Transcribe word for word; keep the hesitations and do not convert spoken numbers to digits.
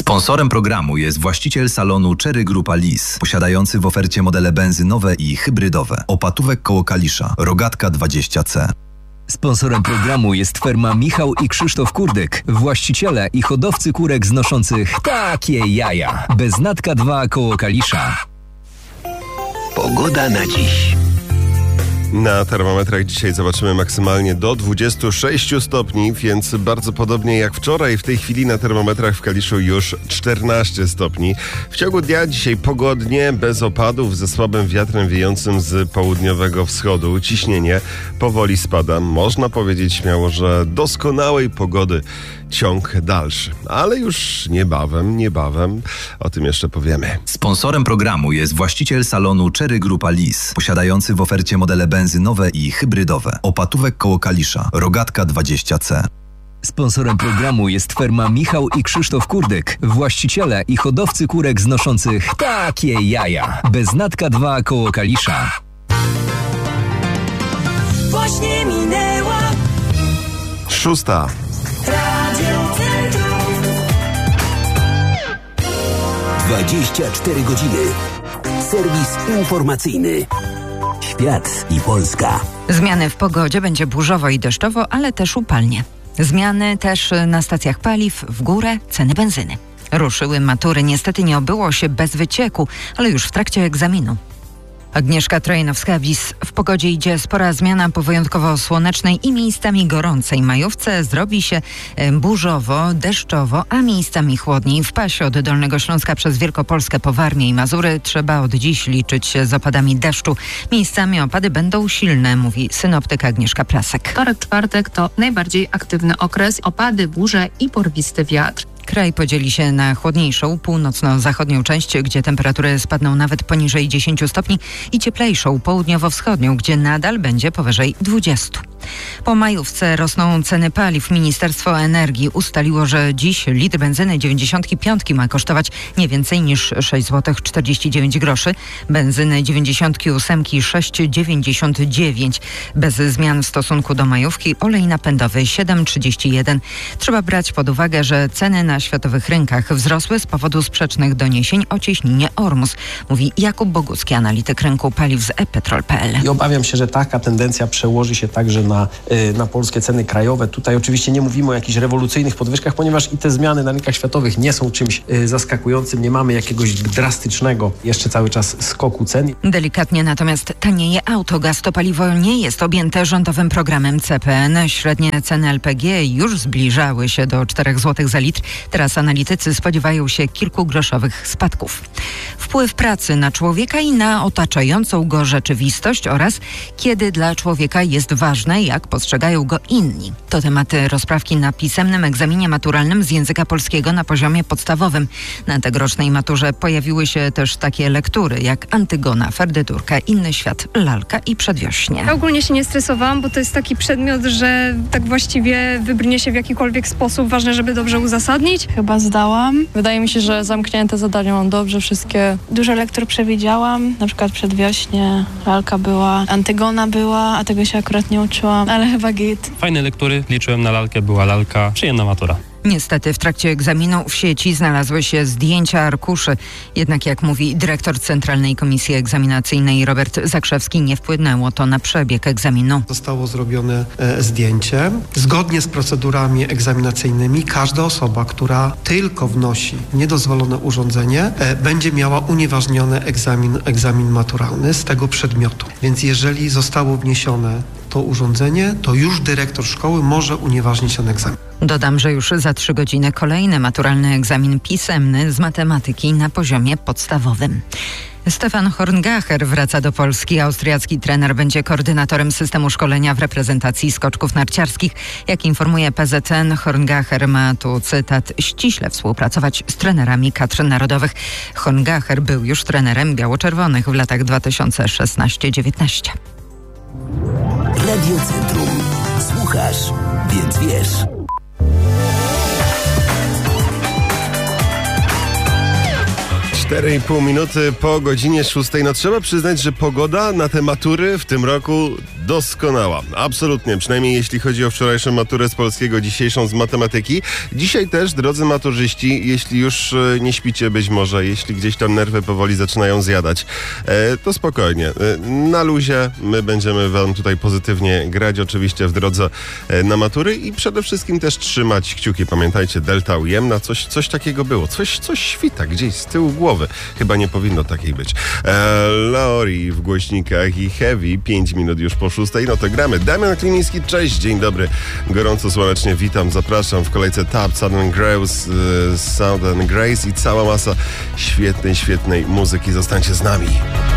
Sponsorem programu jest właściciel salonu Cherry Grupa Lis, posiadający w ofercie modele benzynowe i hybrydowe. Opatówek koło Kalisza, Rogatka dwadzieścia C. Sponsorem programu jest firma Michał i Krzysztof Kurdyk, właściciele i hodowcy kurek znoszących takie jaja. Beznatka dwa koło Kalisza. Pogoda na dziś. Na termometrach dzisiaj zobaczymy maksymalnie do dwudziestu sześciu stopni, więc bardzo podobnie jak wczoraj. W tej chwili na termometrach w Kaliszu już czternaście stopni. W ciągu dnia dzisiaj pogodnie, bez opadów, ze słabym wiatrem wiejącym z południowego wschodu. Ciśnienie powoli spada. Można powiedzieć śmiało, że doskonałej pogody ciąg dalszy. Ale już niebawem, niebawem o tym jeszcze powiemy. Sponsorem programu jest właściciel salonu Cherry Grupa Lis, posiadający w ofercie modele benzynowe i hybrydowe. Opatówek koło Kalisza, Rogatka dwadzieścia C. Sponsorem programu jest firma Michał i Krzysztof Kurdyk, właściciele i hodowcy kurek znoszących takie jaja. Beznatka dwa koło Kalisza. Właśnie minęła Szósta. dwadzieścia cztery godziny. Serwis informacyjny. Świat i Polska. Zmiany w pogodzie, będzie burzowo i deszczowo, ale też upalnie. Zmiany też na stacjach paliw, w górę ceny benzyny. Ruszyły matury, niestety nie obyło się bez wycieku, ale już w trakcie egzaminu. Agnieszka Trojanowska-Wis. W pogodzie idzie spora zmiana po wyjątkowo słonecznej i miejscami gorącej majówce. Zrobi się burzowo, deszczowo, a miejscami chłodniej. W pasie od Dolnego Śląska przez Wielkopolskę po Warmię i Mazury trzeba od dziś liczyć się z opadami deszczu. Miejscami opady będą silne, mówi synoptyk Agnieszka Prasek. Wtorek, czwartek to najbardziej aktywny okres. Opady, burze i porwisty wiatr. Kraj podzieli się na chłodniejszą, północno-zachodnią część, gdzie temperatury spadną nawet poniżej dziesięciu stopni i cieplejszą, południowo-wschodnią, gdzie nadal będzie powyżej dwudziestu. Po majówce rosną ceny paliw. Ministerstwo Energii ustaliło, że dziś litr benzyny dziewięćdziesiątki piątki ma kosztować nie więcej niż sześć złotych czterdzieści dziewięć groszy. Benzyny dziewięćdziesiątki ósemki sześć złotych dziewięćdziesiąt dziewięć. Bez zmian w stosunku do majówki olej napędowy siedem złotych trzydzieści jeden. Trzeba brać pod uwagę, że ceny na światowych rynkach wzrosły z powodu sprzecznych doniesień o cieśninie Ormus, mówi Jakub Bogucki, analityk rynku paliw z e petrol kropka pe el. I obawiam się, że taka tendencja przełoży się także na, na polskie ceny krajowe. Tutaj oczywiście nie mówimy o jakichś rewolucyjnych podwyżkach, ponieważ i te zmiany na rynkach światowych nie są czymś zaskakującym. Nie mamy jakiegoś drastycznego jeszcze cały czas skoku cen. Delikatnie natomiast tanieje autogaz. To paliwo nie jest objęte rządowym programem C P N. Średnie ceny el pe gie już zbliżały się do czterech złotych za litr. Teraz analitycy spodziewają się kilkugroszowych spadków. Wpływ pracy na człowieka i na otaczającą go rzeczywistość oraz kiedy dla człowieka jest ważne, jak postrzegają go inni. To tematy rozprawki na pisemnym egzaminie maturalnym z języka polskiego na poziomie podstawowym. Na tegorocznej maturze pojawiły się też takie lektury jak Antygona, Ferdyturka, Inny świat, Lalka i Przedwiośnie. Ja ogólnie się nie stresowałam, bo to jest taki przedmiot, że tak właściwie wybrnie się w jakikolwiek sposób. Ważne, żeby dobrze uzasadnić. Chyba zdałam. Wydaje mi się, że zamknięte zadania mam dobrze wszystkie. Dużo lektur przewidziałam, na przykład Przedwiośnie, Lalka była, Antygona była, a tego się akurat nie uczyłam, ale chyba git. Fajne lektury, liczyłem na lalkę, była lalka, przyjemna matura. Niestety w trakcie egzaminu w sieci znalazły się zdjęcia arkuszy. Jednak jak mówi dyrektor Centralnej Komisji Egzaminacyjnej Robert Zakrzewski, nie wpłynęło to na przebieg egzaminu. Zostało zrobione e, zdjęcie. Zgodnie z procedurami egzaminacyjnymi każda osoba, która tylko wnosi niedozwolone urządzenie, e, będzie miała unieważniony egzamin, egzamin maturalny z tego przedmiotu. Więc jeżeli zostało wniesione to urządzenie, to już dyrektor szkoły może unieważnić ten egzamin. Dodam, że już za trzy godziny kolejny maturalny egzamin pisemny z matematyki na poziomie podstawowym. Stefan Horngacher wraca do Polski. Austriacki trener będzie koordynatorem systemu szkolenia w reprezentacji skoczków narciarskich. Jak informuje P Z N, Horngacher ma tu, cytat, ściśle współpracować z trenerami kadr narodowych. Horngacher był już trenerem biało-czerwonych w latach dwa tysiące szesnaście dziewiętnaście. Radio Centrum. Słuchasz, więc wiesz. cztery i pół minuty po godzinie szóstej. No trzeba przyznać, że pogoda na te matury w tym roku doskonała. Absolutnie, przynajmniej jeśli chodzi o wczorajszą maturę z polskiego, dzisiejszą z matematyki. Dzisiaj też, drodzy maturzyści, jeśli już e, nie śpicie być może, jeśli gdzieś tam nerwy powoli zaczynają zjadać, e, to spokojnie. E, na luzie my będziemy wam tutaj pozytywnie grać, oczywiście w drodze e, na matury i przede wszystkim też trzymać kciuki. Pamiętajcie, delta ujemna, coś, coś takiego było. Coś, coś świta gdzieś z tyłu głowy. Chyba nie powinno takiej być. E, Lori w głośnikach i Heavy, pięć minut już po szóstej, no to gramy. Damian Kliniński, cześć, dzień dobry. Gorąco, słonecznie witam, zapraszam w kolejce Tap, Southern Grace, Southern Grace i cała masa świetnej, świetnej muzyki. Zostańcie z nami.